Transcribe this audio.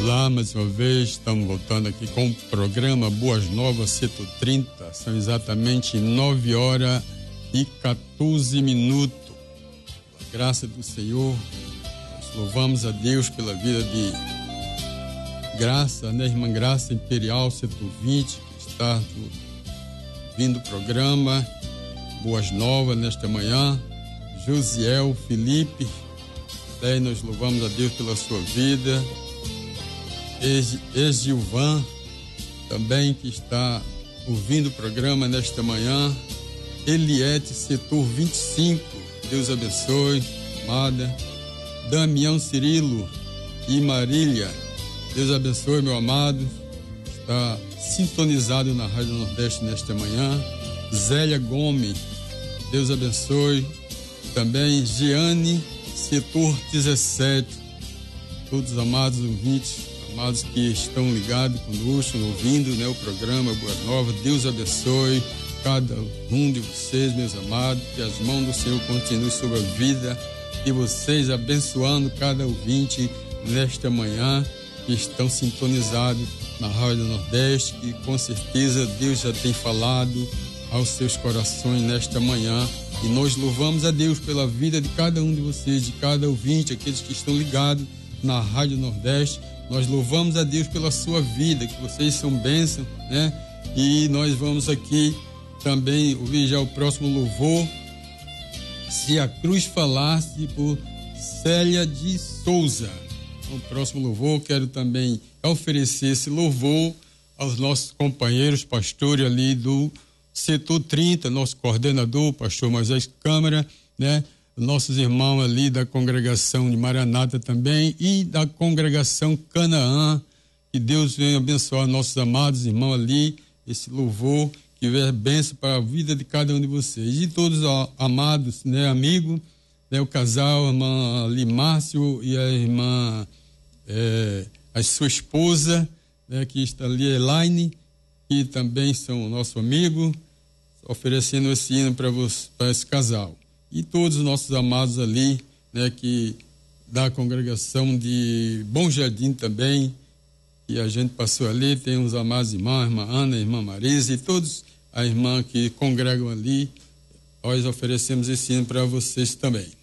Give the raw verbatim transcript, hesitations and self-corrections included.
Olá, mais uma vez, estamos voltando aqui com o programa Boas Novas Setor trinta. São exatamente nove horas e quatorze minutos. Com a graça do Senhor, nós louvamos a Deus pela vida de Graça, né, irmã Graça Imperial, Setor vinte, que está vindo o programa Boas Novas nesta manhã. Josiel, Felipe, daí nós louvamos a Deus pela sua vida. Egilvan, também que está ouvindo o programa nesta manhã. Eliette, Setor vinte e cinco, Deus abençoe, amada. Damião Cirilo e Marília, Deus abençoe, meu amado. Está sintonizado na Rádio Nordeste nesta manhã. Zélia Gomes, Deus abençoe. Também Giane, Setor dezessete, todos os amados ouvintes, amados que estão ligados conosco, ouvindo, né, o programa Boa Nova. Deus abençoe cada um de vocês, meus amados, que as mãos do Senhor continuem sobre a vida de vocês, abençoando cada ouvinte nesta manhã, que estão sintonizados na Rádio Nordeste, que com certeza Deus já tem falado aos seus corações nesta manhã. E nós louvamos a Deus pela vida de cada um de vocês, de cada ouvinte, aqueles que estão ligados na Rádio Nordeste. Nós louvamos a Deus pela sua vida, que vocês são bênção, né? E nós vamos aqui também ouvir já o próximo louvor, Se a Cruz Falasse, por Célia de Souza. O próximo louvor, quero também oferecer esse louvor aos nossos companheiros pastores ali do Setor trinta, nosso coordenador, pastor Moisés Câmara, né? Nossos irmãos ali da congregação de Maranata também e da congregação Canaã. Que Deus venha abençoar nossos amados irmãos ali, esse louvor que venha bênção para a vida de cada um de vocês. E todos ó, amados, né, amigos, né, o casal, a irmã ali Márcio e a irmã, é, a sua esposa, né, que está ali, Elaine, que também são nosso amigo, oferecendo esse hino para para esse casal. E todos os nossos amados ali, né, que da congregação de Bom Jardim também, que a gente passou ali, tem uns amados irmãos, a irmã Ana, a irmã Marisa e todos a irmã que congregam ali, nós oferecemos esse hino para vocês também.